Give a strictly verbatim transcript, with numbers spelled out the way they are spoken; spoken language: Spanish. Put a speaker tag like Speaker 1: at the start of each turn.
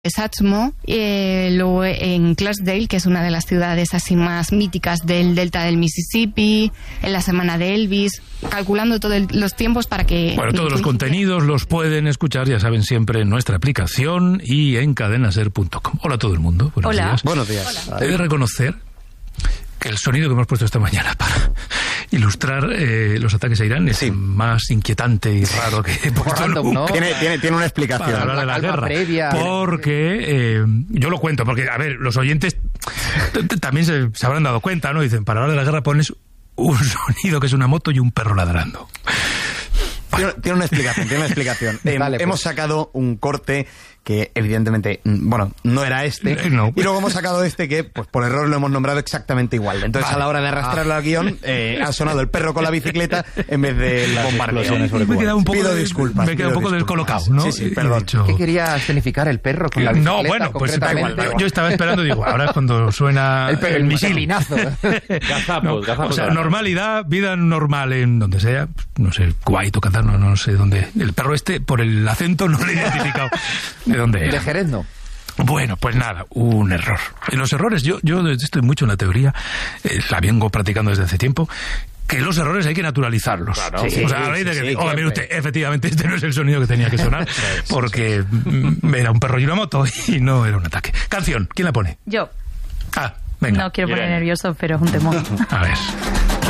Speaker 1: Satchmo, eh, luego en Clarksdale, que es una de las ciudades así más míticas del delta del Mississippi, en la semana de Elvis, calculando todos los tiempos para que...
Speaker 2: Bueno, todos los contenidos los pueden escuchar, ya saben, siempre en nuestra aplicación y en cadena ser punto com. Hola a todo el mundo, buenos
Speaker 1: Hola.
Speaker 2: días.
Speaker 3: Buenos días.
Speaker 2: He de reconocer que el sonido que hemos puesto esta mañana para ilustrar eh, los ataques a Irán es sí. más inquietante y raro que he puesto
Speaker 3: Random, ¿no? tiene, tiene, tiene una explicación.
Speaker 2: Para hablar de la, la guerra. Previa. Porque, eh, yo lo cuento, porque, a ver, los oyentes también se, se habrán dado cuenta, ¿no? Dicen, para hablar de la guerra pones un sonido que es una moto y un perro ladrando.
Speaker 3: Tiene, tiene una explicación, tiene una explicación. Eh, vale, pues. Hemos sacado un corte que evidentemente, bueno, no era este, no. Y luego hemos sacado este que, pues por error lo hemos nombrado exactamente igual. Entonces, vale. a la hora de arrastrarlo ah. al guión, eh, ha sonado el perro con la bicicleta en vez del bombardeo.
Speaker 2: Me he quedado un poco,
Speaker 3: pido disculpas,
Speaker 2: me he quedado un poco descolocado, ¿no?
Speaker 3: Sí, sí, perdón.
Speaker 4: ¿Qué quería escenificar el perro con la bicicleta?
Speaker 2: No, bueno, pues da igual, da igual. Yo estaba esperando, digo, ahora es cuando suena
Speaker 4: el, el, el misil.
Speaker 2: Pinazo. Gazapos, no, gazapos. O sea, normalidad, vida normal en donde sea, no sé, Kuwait o Qatar, no, no sé dónde. El perro este, por el acento, no lo he identificado de dónde era.
Speaker 4: De Jerez no.
Speaker 2: Bueno, pues nada, un error. En los errores, yo, yo estoy mucho en la teoría, eh, la vengo practicando desde hace tiempo, que los errores hay que naturalizarlos. Claro, sí, o sea, a raíz de que, sí, oiga, mire usted, efectivamente este no es el sonido que tenía que sonar, porque era un perro y una moto y no era un ataque. Canción, ¿quién la pone?
Speaker 1: Yo.
Speaker 2: Ah, venga.
Speaker 1: No quiero poner nervioso, pero es un temor.
Speaker 2: A ver.